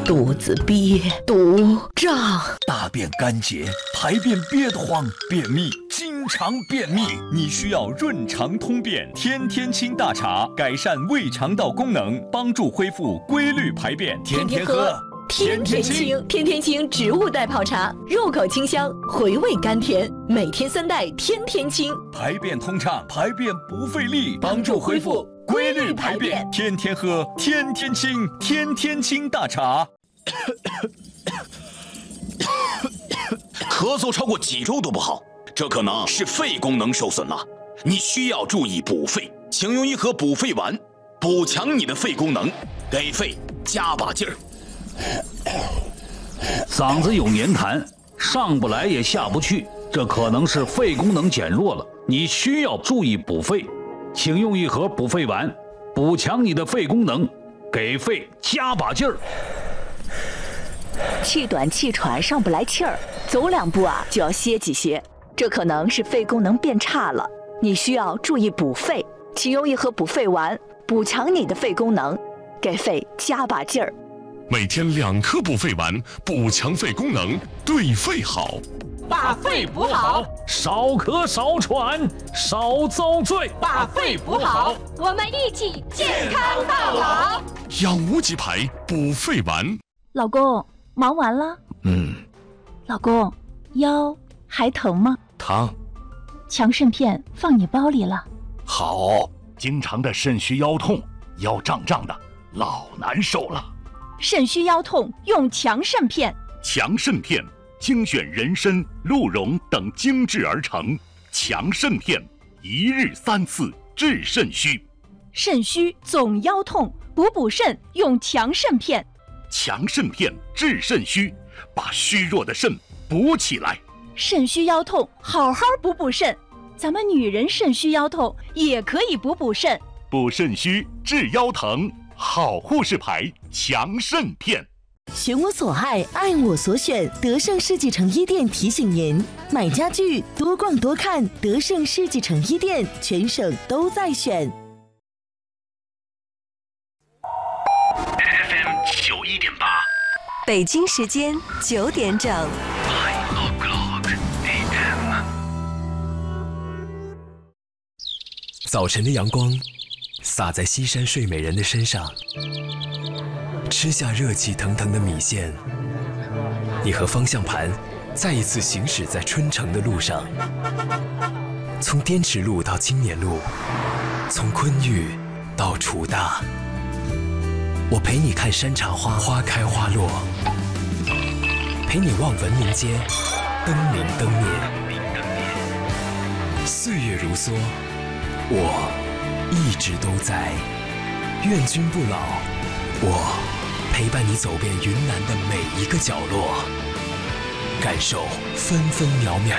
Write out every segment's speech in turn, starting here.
肚子憋，肚胀， 大便干结，排便憋得慌，便秘，经常便秘，你需要润肠通便天天清大茶，改善胃肠道功能，帮助恢复规律排便，天天喝。 天天清，天天清植物代泡茶，入口清香，回味甘甜，每天3袋，天天清， 排便通畅，排便不费力，帮助恢复规律排便，天天喝，天天清，天天清大茶。 咳嗽超过几周都不好，这可能是肺功能受损了，你需要注意补肺，请用一盒补肺丸，补强你的肺功能，给肺加把劲儿。 嗓子有黏痰，上不来也下不去，这可能是肺功能减弱了，你需要注意补肺，请用一盒补肺丸，补强你的肺功能，给肺加把劲儿。 气短气喘上不来气儿，走2步就要歇几歇，这可能是肺功能变差了，你需要注意补肺，请用一盒补肺丸，补强你的肺功能，给肺加把劲儿。 每天2颗补肺丸，补强肺功能，对肺好。 把肺补好， 少咳少喘少遭罪。 把肺补好， 我们一起健康到老。 养无极牌补肺丸。 老公，忙完了？老公，腰还疼吗？ 疼。 强肾片放你包里了。 好。经常的肾虚腰痛，腰胀胀的，老难受了。 肾虚腰痛用强肾片。 强肾片精选人参、鹿茸等精制而成，强肾片1日3次治肾虚。 肾虚总腰痛，补肾用强肾片。 强肾片治肾虚，把虚弱的肾补起来。 肾虚腰痛好好补肾，咱们女人肾虚腰痛也可以补肾。 补肾虚治腰疼，好护士牌强肾片。 选我所爱，爱我所选。德胜世纪城1店提醒您：买家具多逛多看，德胜世纪城1店，全省都在选。 FM 91.8， 北京时间9点整。 早晨的阳光洒在西山睡美人的身上，吃下热气腾腾的米线，你和方向盘再一次行驶在春城的路上，从滇池路到青年路，从昆玉到楚大，我陪你看山茶花花开花落，陪你望文明街灯明灯灭。岁月如梭，我一直都在，愿君不老。我陪伴你走遍云南的每一个角落，感受分分秒秒，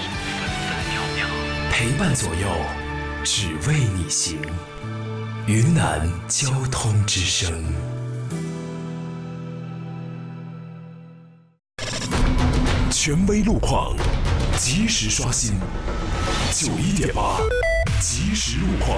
陪伴左右，只为你行。云南交通之声。权威路况，及时刷新。91.8，即时路况。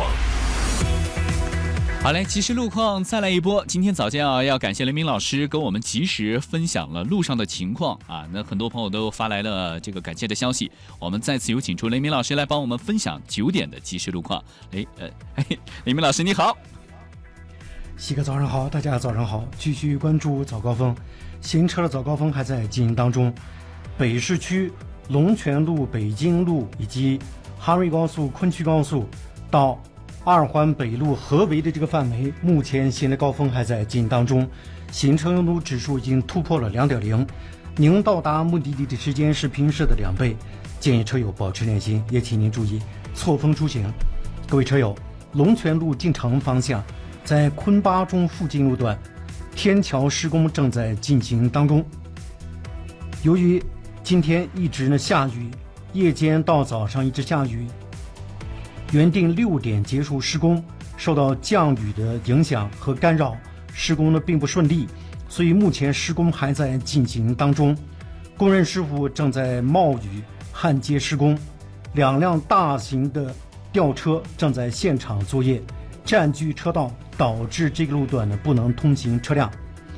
好嘞，即时路况再来一波。今天早间要感谢雷鸣老师跟我们及时分享了路上的情况啊。那很多朋友都发来了这个感谢的消息，我们再次有请出雷鸣老师来帮我们分享9点的即时路况。雷鸣老师你好。 西哥早上好，大家早上好。继续关注早高峰，行车的早高峰还在进行当中。北市区龙泉路、北京路以及哈瑞高速、昆曲高速到2环北路合围的这个范围，目前行车高峰还在进行当中，行车拥堵指数已经突破了 2.0， 您到达目的地的时间是平时的2倍，建议车友保持耐心，也请您注意错峰出行。各位车友，龙泉路进城方向，在昆巴中附近路段，天桥施工正在进行当中。由于今天一直下雨，夜间到早上一直下雨，原定6点结束施工，受到降雨的影响和干扰，施工并不顺利，所以目前施工还在进行当中。工人师傅正在冒雨焊接施工，2辆大型的吊车正在现场作业，占据车道，导致这个路段不能通行车辆。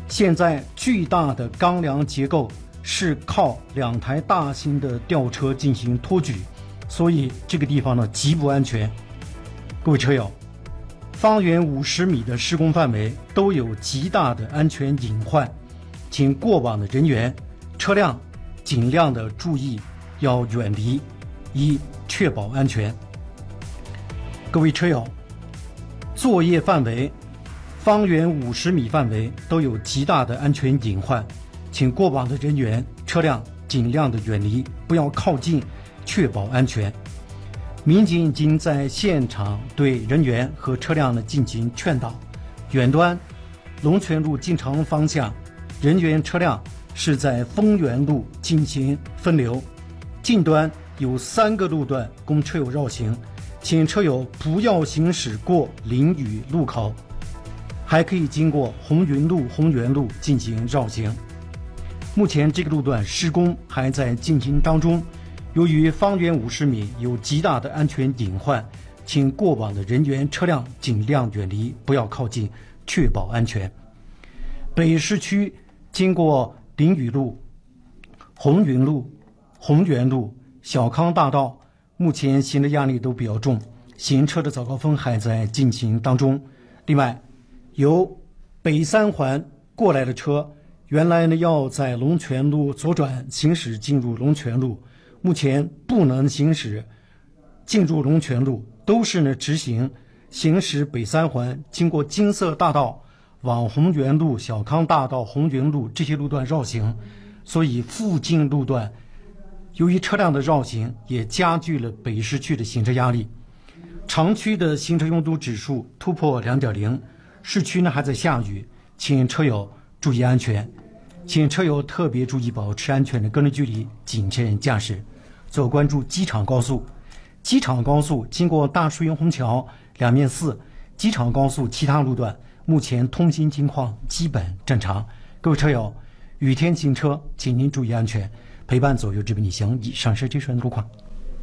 现在巨大的钢梁结构是靠2台大型的吊车进行托举，所以这个地方呢极不安全。各位车友，方圆50米的施工范围都有极大的安全隐患，请过往的人员、车辆尽量的注意，要远离，以确保安全。各位车友，作业范围方圆50米范围都有极大的安全隐患，请过往的人员、车辆尽量的远离，不要靠近，确保安全。民警已经在现场对人员和车辆呢进行劝导。远端龙泉路进城方向，人员车辆是在丰源路进行分流，近端有3个路段供车友绕行，请车友不要行驶过淋雨路口，还可以经过红云路、红源路进行绕行。目前这个路段施工还在进行当中，由于方圆50米有极大的安全隐患，请过往的人员、车辆尽量远离，不要靠近，确保安全。北市区经过淋雨路、红云路、红源路、小康大道，目前行车压力都比较重，行车的早高峰还在进行当中。另外，由北3环过来的车，原来呢要在龙泉路左转行驶进入龙泉路，目前不能行驶进入龙泉路，都是呢直行北3环，经过金色大道往红源路、小康大道、红云路这些路段绕行，所以附近路段由于车辆的绕行，也加剧了北市区的行车压力。长区的行车拥堵指数突破 2.0， 市区呢还在下雨，请车友注意安全，请车友特别注意保持安全的个人距离，谨慎驾驶。最后关注机场高速，机场高速经过大树营虹桥、两面寺，机场高速其他路段目前通行情况基本正常。各位车友，雨天行车，请您注意安全，陪伴左右直奔你行。以上是这顺路况。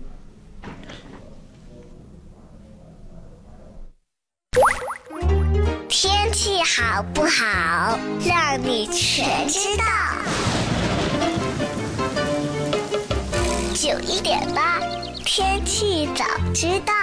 天气好不好，让你全知道。9:18，天气早知道。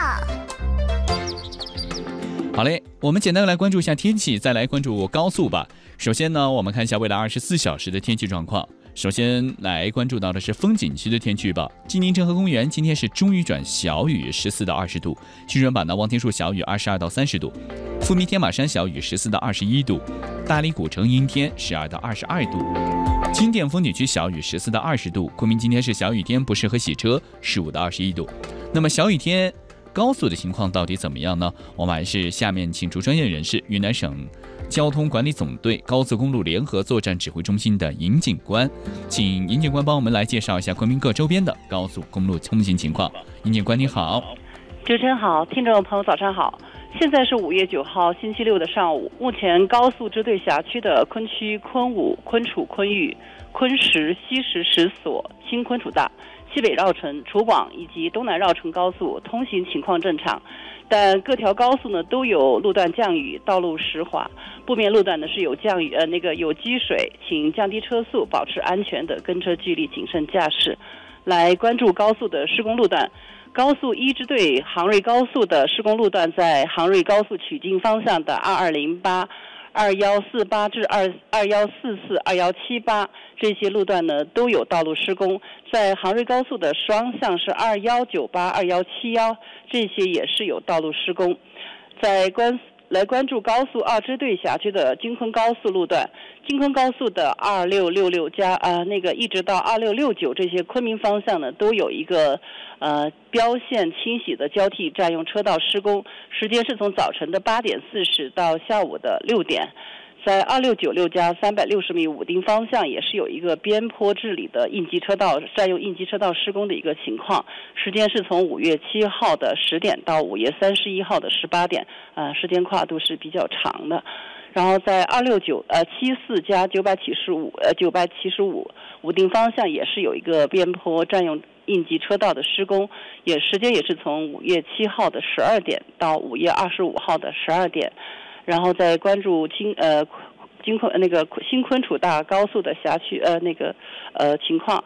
好嘞，我们简单来关注一下天气，再来关注高速吧。首先呢，我们看一下未来24小时的天气状况。首先来关注到的是风景区的天气预报。吉林郑和公园今天是中雨转小雨，14到20度；西双版纳望天树小雨，22到30度；富民天马山小雨，14到21度；大理古城阴天，12到22度；金店风景区小雨，14到20度；昆明今天是小雨天，不适合洗车，15到21度。那么小雨天高速的情况到底怎么样呢？我们还是下面请出专业人士，云南省交通管理总队高速公路联合作战指挥中心的尹警官，请尹警官帮我们来介绍一下昆明各周边的高速公路通行情况。尹警官你好。 主持人好，听众朋友早上好。现在是5月9号星期六的上午，目前高速支队辖区的昆区、昆武、昆楚、昆玉、昆石、西石、石所、新昆楚大、西北绕城、楚广以及东南绕城高速通行情况正常，但各条高速呢都有路段降雨，道路湿滑，路面路段呢是有降雨有积水，请降低车速，保持安全的跟车距离，谨慎驾驶。来关注高速的施工路段。高速1支队杭瑞高速的施工路段在杭瑞高速曲靖方向的2208、2148至2144、2178这些路段呢都有道路施工，在杭瑞高速的双向是2198、2171，这些也是有道路施工。来关注高速2支队辖区的京昆高速路段，京昆高速的2666加一直到2669这些昆明方向呢都有一个标线清洗的交替占用车道施工，时间是从早晨的8点40到下午的6点。在2696加360米武丁方向也是有一个边坡治理的应急车道占用应急车道施工的一个情况，时间是从5月7号的10点到5月31号的18点，时间跨度是比较长的。然后在74加975武丁方向也是有一个边坡占用应急车道的施工，时间也是从5月7号的12点到5月25号的12点。然后在关注新昆楚大高速的辖区情况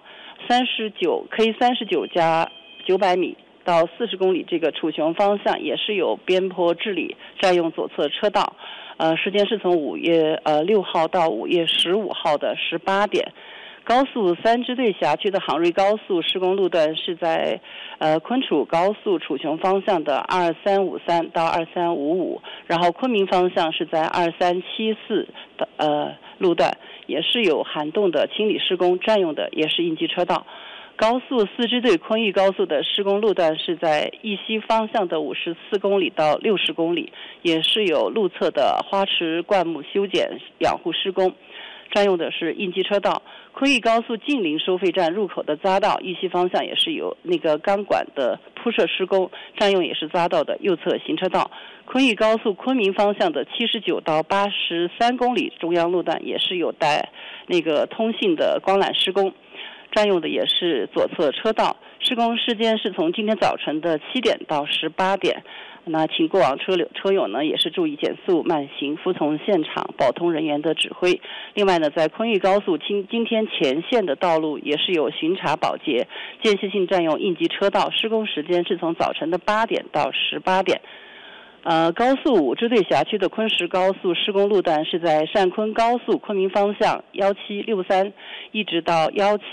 ，K39加900米到40公里这个楚雄方向也是有边坡治理，占用左侧车道。时间是从5月6号到5月15号的18点。高速3支队辖区的杭瑞高速施工路段是在昆楚高速楚雄方向的2353到2355，然后昆明方向是在2374的路段，也是有涵洞的清理施工，占用的也是应急车道。高速4支队昆玉高速的施工路段是在义西方向的54公里到60公里，也是有路侧的花池灌木修剪养护施工，占用的是应急车道。昆玉高速晋陵收费站入口的匝道，义西方向也是有钢管的铺设施工，占用也是匝道的右侧行车道。昆玉高速昆明方向的79到83公里中央路段也是有带通信的光缆施工，占用的也是左侧车道。施工时间是从今天早晨的7点到18点。那请过往车友呢也是注意减速慢行，服从现场保通人员的指挥。另外呢，在昆玉高速今天前线的道路也是有巡查保洁，间歇性占用应急车道，施工时间是从早晨的8点到18点。高速5支队辖区的昆石高速施工路段是在汕昆高速昆明方向1763一直到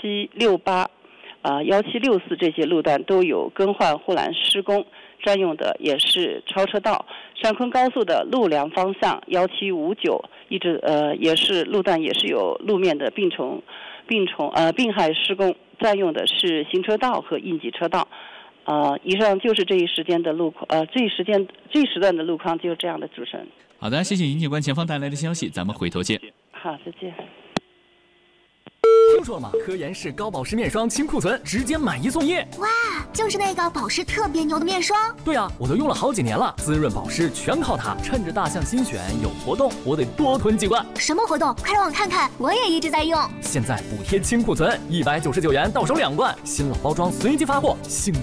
1768、1764这些路段都有更换护栏施工，占用的也是超车道。汕昆高速的陆良方向1759一直也是路段也是有路面的并害施工，占用的是行车道和应急车道。以上就是这一时段的路况就是这样的，主持人。 好的，谢谢尹警官前方带来的消息，咱们回头见。 好，再见。 听说了吗？科颜氏高保湿面霜清库存，直接买1送1。 哇，就是那个保湿特别牛的面霜。 对啊，我都用了好几年了，滋润保湿全靠它。趁着大象新选有活动，我得多囤几罐。 什么活动？快让我看看，我也一直在用。 现在补贴清库存，199元到手2罐，新老包装随机发货。